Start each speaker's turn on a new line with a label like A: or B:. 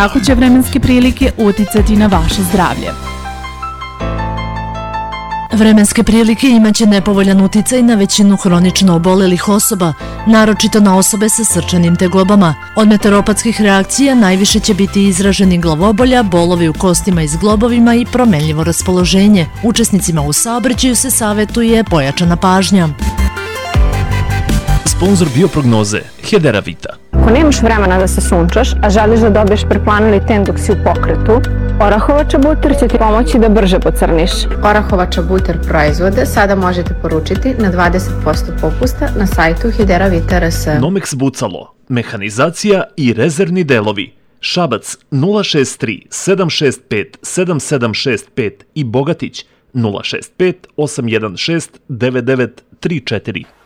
A: Kako će vremenske prilike uticati na vaše zdravlje?
B: Vremenske prilike imaće nepovoljan uticaj na većinu hronično obolelih osoba, naročito na osobe sa srčanim tegobama. Od meteoropatskih reakcija najviše će biti izraženi glavobolja, bolovi u kostima i zglobovima i promenljivo raspoloženje. Učesnicima u saobraćaju se savjetuje pojačana pažnja.
C: Sponzor bioprognoze Hedera Vita.
D: Ako nemaš vremena da se sunčaš, a želiš da dobiješ preplanuli ten dok si u pokretu, Orahovača buter će ti pomoći da brže pocrniš.
E: Orahovača buter proizvode sada možete poručiti na 20% popusta na sajtu Hideravita.rs.
C: Nomex Bucalo, mehanizacija i rezervni delovi. Šabac 063 765 7765 i Bogatić 065 816 9934.